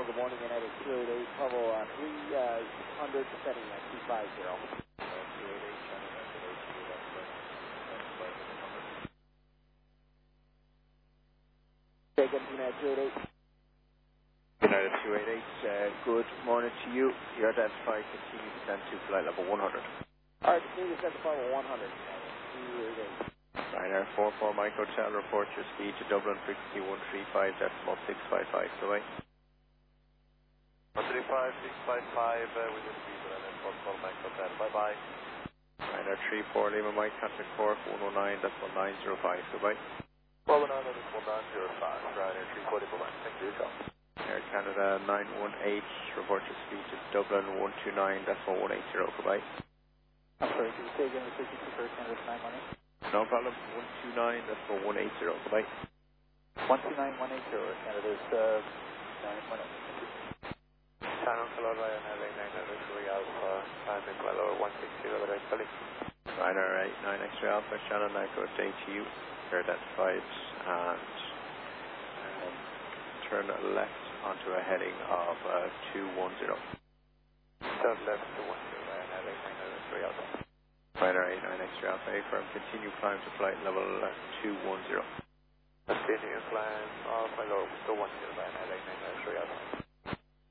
Echo, good morning, United 288, Bravo 300, descending at 250. 288, Taken, United 288. United 288, good morning to you. You're identified, continue to descend to flight level 100. Alright, continue to descend to flight level 100, United 288. Ryanair 44 Mike Hotel, report your speed to Dublin, frequency 135.655, away. 135.655 with the speed of Ryanair 44 Mike Hotel, bye-bye. Ryanair 34 Lima Mike, contact Cork 109.1905, goodbye. 109.1905, Ryanair 34 Lima Mike, thank you, yourself. Air Canada 918, report your speed to Dublin 129.180, goodbye. I'm sorry, can you say again the frequency for Air Canada 918? No problem, 129.180, goodbye. 129.180, Air Canada's 918. Channel Kilo Ryanair 993 Alpha, climbing well over 160 over Italy. Ryanair 89 X-ray Alpha, channel 9 code to you, you're identified, and turn left onto a heading of 210. Turn left to 10, Ryanair 89 Alpha. Ryanair 89 X-ray Alpha, affirm, continue climb to flight level 210. Continue climb, flight level 210, Ryanair 89 Alpha.